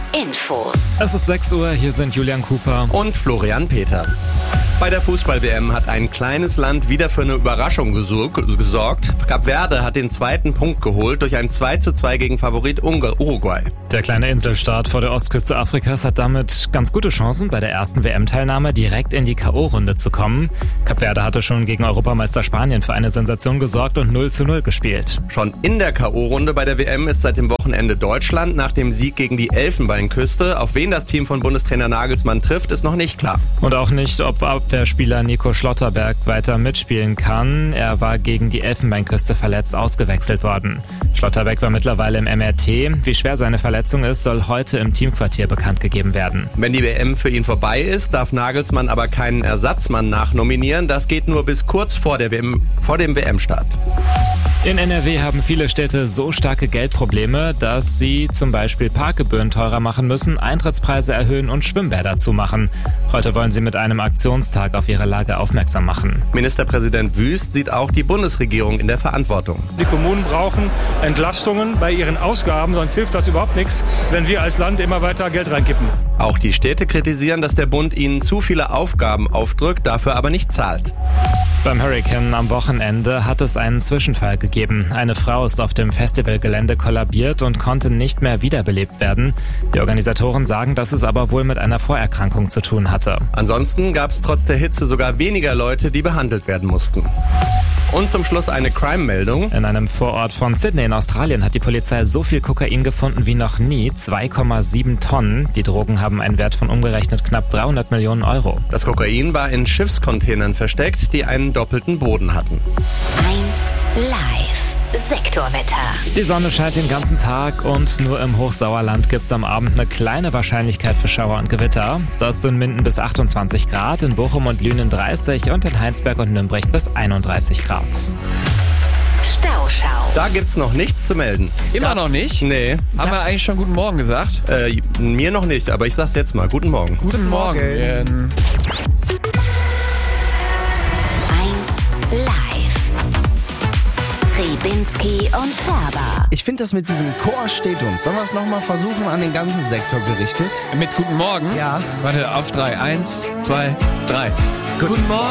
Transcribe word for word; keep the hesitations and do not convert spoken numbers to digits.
Infos. Es ist sechs Uhr, hier sind Julian Cooper und Florian Peter. Bei der Fußball-W M hat ein kleines Land wieder für eine Überraschung gesorgt. Kap Verde hat den zweiten Punkt geholt durch ein zwei zu zwei gegen Favorit Uruguay. Der kleine Inselstaat vor der Ostküste Afrikas hat damit ganz gute Chancen, bei der ersten W M-Teilnahme direkt in die K O-Runde zu kommen. Kap Verde hatte schon gegen Europameister Spanien für eine Sensation gesorgt und null zu null gespielt. Schon in der K O-Runde bei der W M ist seit dem Wochenende Deutschland nach dem Sieg gegen die Elfenbeinküste. Auf wen das Team von Bundestrainer Nagelsmann trifft, ist noch nicht klar. Und auch nicht, ob Abwehrspieler Nico Schlotterberg weiter mitspielen kann. Er war gegen die Elfenbeinküste verletzt ausgewechselt worden. Schlotterberg war mittlerweile im M R T. Wie schwer seine Verletzung ist, soll heute im Teamquartier bekannt gegeben werden. Wenn die W M für ihn vorbei ist, darf Nagelsmann aber keinen Ersatzmann nachnominieren. Das geht nur bis kurz vor der W M, vor dem W M-Start. In N R W haben viele Städte so starke Geldprobleme, dass sie zum Beispiel Parkgebühren teurer machen müssen, Eintrittspreise erhöhen und Schwimmbäder zumachen. Heute wollen sie mit einem Aktionstag auf ihre Lage aufmerksam machen. Ministerpräsident Wüst sieht auch die Bundesregierung in der Verantwortung. Die Kommunen brauchen Entlastungen bei ihren Ausgaben, sonst hilft das überhaupt nichts, wenn wir als Land immer weiter Geld reinkippen. Auch die Städte kritisieren, dass der Bund ihnen zu viele Aufgaben aufdrückt, dafür aber nicht zahlt. Beim Hurricane am Wochenende hat es einen Zwischenfall gegeben. Eine Frau ist auf dem Festivalgelände kollabiert und konnte nicht mehr wiederbelebt werden. Die Organisatoren sagen, dass es aber wohl mit einer Vorerkrankung zu tun hatte. Ansonsten gab es trotz der Hitze sogar weniger Leute, die behandelt werden mussten. Und zum Schluss eine Crime-Meldung. In einem Vorort von Sydney in Australien hat die Polizei so viel Kokain gefunden wie noch nie, zwei Komma sieben Tonnen. Die Drogen haben einen Wert von umgerechnet knapp dreihundert Millionen Euro. Das Kokain war in Schiffscontainern versteckt, die einen doppelten Boden hatten. eins Live. Sektorwetter. Die Sonne scheint den ganzen Tag und nur im Hochsauerland gibt es am Abend eine kleine Wahrscheinlichkeit für Schauer und Gewitter. Dazu in Minden bis achtundzwanzig Grad, in Bochum und Lünen dreißig und in Heinsberg und Nürnberg bis einunddreißig Grad. Stauschau. Da gibt's noch nichts zu melden. Immer noch nicht? Nee. Haben wir eigentlich schon guten Morgen gesagt? Äh, mir noch nicht, aber ich sag's jetzt mal. Guten Morgen. Guten Morgen. eins Live. Ribinski und Färber. Ich finde, das mit diesem Chor steht uns. Sollen wir es nochmal versuchen, an den ganzen Sektor gerichtet? Mit Guten Morgen? Ja. Warte, auf drei. Eins, zwei, drei. Guten Morgen.